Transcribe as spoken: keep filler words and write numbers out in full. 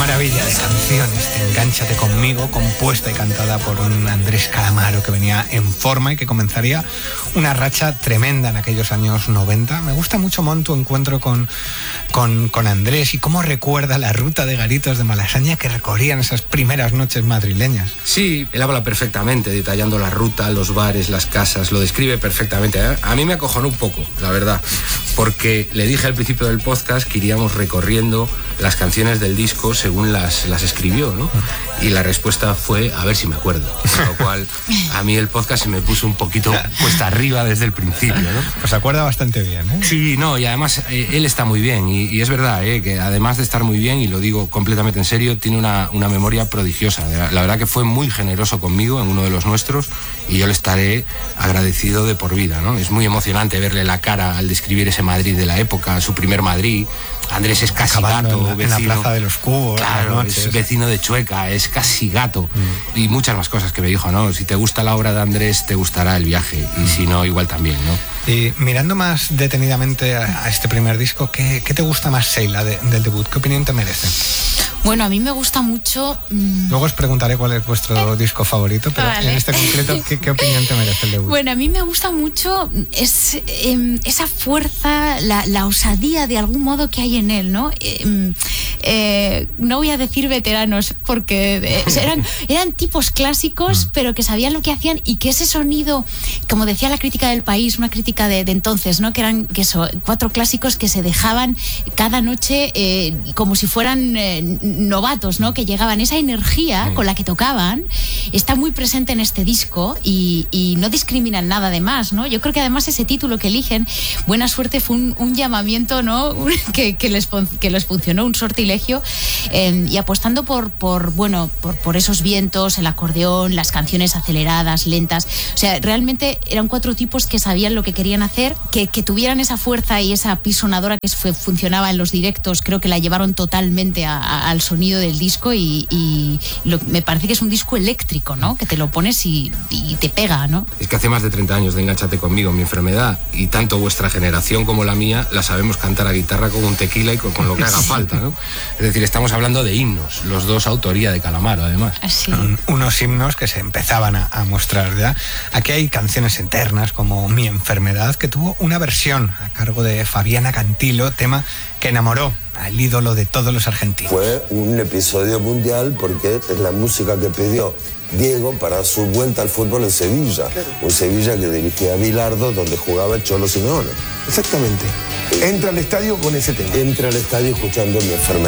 maravilla de canciones, Engánchate conmigo, compuesta y cantada por un Andrés Calamaro que venía en forma y que comenzaría una racha tremenda en aquellos años noventa. Me gusta mucho, Mon, tu encuentro con, con, con Andrés y cómo recuerda la ruta de garitos de Malasaña que recorrían esas primeras noches madrileñas. Sí, él habla perfectamente, detallando la ruta, los bares, las casas, lo describe perfectamente. A mí me acojonó un poco, la verdad, porque le dije al principio del podcast que iríamos recorriendo las canciones del disco según las, las escribió, ¿no? Y la respuesta fue a ver si me acuerdo, con lo cual a mí el podcast se me puso un poquito cuesta arriba desde el principio, ¿no? Pues se acuerda bastante bien, ¿eh? Sí, no, y además eh, él está muy bien y, y es verdad, ¿eh? Que además de estar muy bien, y lo digo completamente en serio, tiene una, una memoria prodigiosa. La, la verdad que fue muy generoso conmigo en uno de los nuestros y yo le estaré agradecido de por vida, ¿no? Es muy emocionante verle la cara al describir ese Madrid de la época, su primer Madrid. Andrés es casi Acabando gato, en la, vecino, en la Plaza de los Cubos, claro, es vecino de Chueca, es casi gato, mm. y muchas más cosas que me dijo, ¿no? Si te gusta la obra de Andrés, te gustará el viaje, y si no, igual también, ¿no? Y mirando más detenidamente a, a este primer disco, ¿qué, qué te gusta más, Sheila, de, del debut? ¿Qué opinión te merece? Bueno, a mí me gusta mucho... Mmm... Luego os preguntaré cuál es vuestro eh, disco favorito, pero vale. En este concreto, ¿qué, ¿qué opinión te merece el debut? Bueno, a mí me gusta mucho es, eh, esa fuerza, la, la osadía de algún modo que hay en él, ¿no? Eh, eh, no voy a decir veteranos, porque eh, eran, eran tipos clásicos, mm. pero que sabían lo que hacían, y que ese sonido, como decía la crítica del País, una crítica de, de entonces, ¿no? Que eran que eso, cuatro clásicos que se dejaban cada noche eh, como si fueran... Eh, novatos, ¿no? Que llegaban, esa energía sí. con la que tocaban está muy presente en este disco y, y no discriminan nada además, ¿no? Yo creo que además ese título que eligen, Buena Suerte, fue un, un llamamiento, ¿no? que, que, les, que les funcionó, un sortilegio, eh, y apostando por, por bueno, por, por esos vientos, el acordeón, las canciones aceleradas, lentas, o sea, realmente eran cuatro tipos que sabían lo que querían hacer, que, que tuvieran esa fuerza y esa pisonadora que fue, funcionaba en los directos, creo que la llevaron totalmente a, a, al sonido del disco y, y lo, me parece que es un disco eléctrico, ¿no? Que te lo pones y, y te pega, ¿no? Es que hace más de treinta años de Engánchate conmigo, mi enfermedad, y tanto vuestra generación como la mía la sabemos cantar a guitarra con un tequila y con, con lo que haga falta, ¿no? Es decir, estamos hablando de himnos, los dos autoría de Calamaro, además. Así. Son unos himnos que se empezaban a, a mostrar, ¿ya? Aquí hay canciones eternas como Mi Enfermedad, que tuvo una versión a cargo de Fabiana Cantilo, tema que enamoró al ídolo de todos los argentinos. Fue un episodio mundial porque es la música que pidió Diego para su vuelta al fútbol en Sevilla. Claro. Un Sevilla que dirigía a Bilardo, donde jugaba el Cholo Simeone. Exactamente. Entra al estadio con ese tema. Entra al estadio escuchando Mi Enfermedad.